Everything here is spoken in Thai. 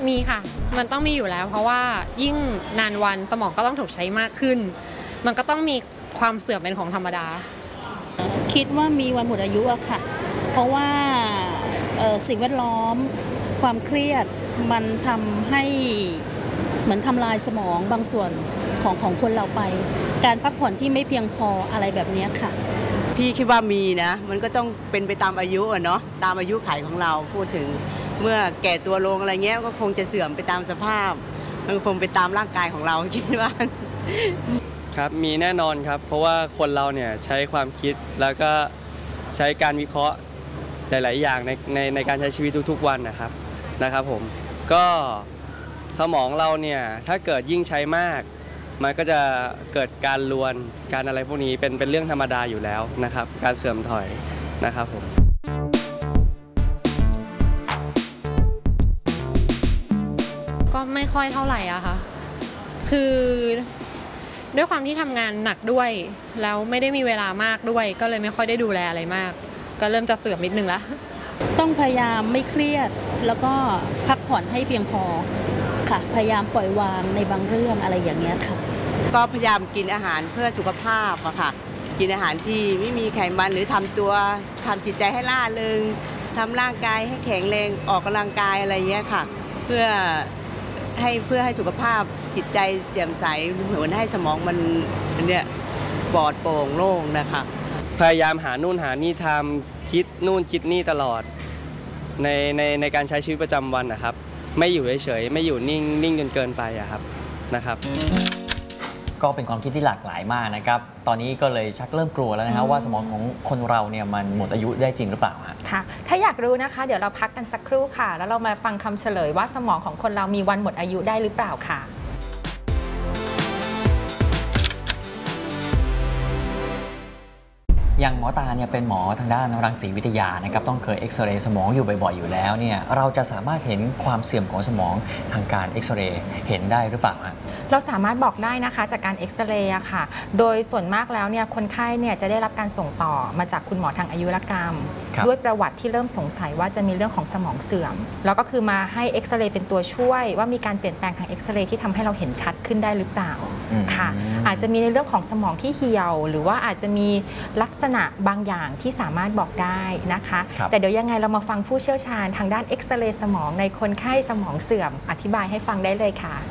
มีค่ะมันต้องมีอยู่แล้วเพราะว่ายิ่งนานวันสมองก็ต้องถูกใช้มากขึ้นมันก็ต้องมีความเสื่อมเป็นของธรรมดาคิดว่ามีวันหมดอายุอะค่ะเพราะว่าสิ่งแวดล้อมความเครียดมันทำให้เหมือนทำลายสมองบางส่วนของคนเราไปการพักผ่อนที่ไม่เพียงพออะไรแบบนี้ค่ะพี่คิดว่ามีนะมันก็ต้องเป็นไปตามอายุอะเนาะตามอายุขัยของเราพูดถึงเมื่อแก่ตัวลงอะไรเงี้ยก็คงจะเสื่อมไปตามสภาพมันคงไปตามร่างกายของเราคิดว่าครับมีแน่นอนครับเพราะว่าคนเราเนี่ยใช้ความคิดแล้วก็ใช้การวิเคราะห์หลายๆอย่างในการใช้ชีวิตทุกๆวันนะครับผมก็สมองเราเนี่ยถ้าเกิดยิ่งใช้มากมันก็จะเกิดการรวนการอะไรพวกนี้เป็นเรื่องธรรมดาอยู่แล้วนะครับการเสื่อมถอยนะครับผมก็ไม่ค่อยเท่าไหร่อะค่ะคือด้วยความที่ทำงานหนักด้วยแล้วไม่ได้มีเวลามากด้วยก็เลยไม่ค่อยได้ดูแลอะไรมากก็เริ่มจะเสื่อมนิดนึงละต้องพยายามไม่เครียดแล้วก็พักผ่อนให้เพียงพอค่ะพยายามปล่อยวางในบางเรื่องอะไรอย่างเงี้ยค่ะก็พยายามกินอาหารเพื่อสุขภาพอะค่ะกินอาหารที่ไม่มีไขมันหรือทำจิตใจให้ร่าเริงทำร่างกายให้แข็งแรงออกกำลังกายอะไรเงี้ยค่ะเพื่อให้สุขภาพจิตใจแจ่มใสเหมือนให้สมองมันเนี่ยปลอดโปร่งโล่งนะคะพยายามหานู่นหานี่ทำคิดนู่นคิดนี่ตลอดในการใช้ชีวิตประจำวันนะครับไม่อยู่เฉยๆไม่อยู่นิ่งจนเกินไปนะครับก็เป็นความคิดที่หลากหลายมากนะครับตอนนี้ก็เลยชักเริ่มกลัวแล้วนะครับว่าสมองของคนเราเนี่ยมันหมดอายุได้จริงหรือเปล่าค่ะถ้าอยากรู้นะคะเดี๋ยวเราพักกันสักครู่ค่ะแล้วเรามาฟังคำเฉลยว่าสมองของคนเรามีวันหมดอายุได้หรือเปล่าค่ะอย่างหมอตาเนี่ยเป็นหมอทางด้านรังสีวิทยานะครับต้องเคยเอ็กซเรย์สมองอยู่บ่อยๆอยู่แล้วเนี่ยเราจะสามารถเห็นความเสื่อมของสมองทางการเอ็กซเรย์เห็นได้หรือเปล่าเราสามารถบอกได้นะคะจากการเอ็กซเรย์ค่ะโดยส่วนมากแล้วเนี่ยคนไข้เนี่ยจะได้รับการส่งต่อมาจากคุณหมอทางอายุรกรรมด้วยประวัติที่เริ่มสงสัยว่าจะมีเรื่องของสมองเสื่อมแล้วก็คือมาให้เอ็กซเรย์เป็นตัวช่วยว่ามีการเปลี่ยนแปลงทางเอ็กซเรย์ที่ทำให้เราเห็นชัดขึ้นได้หรือเปล่าค่ะอาจจะมีในเรื่องของสมองที่เหี่ยวหรือว่าอาจจะมีลักษณะบางอย่างที่สามารถบอกได้นะคะแต่เดี๋ยวยังไงเรามาฟังผู้เชี่ยวชาญทางด้านเอ็กซเรย์สมองในคนไข้สมองเสื่อมอธิบายให้ฟังได้เลยค่ะ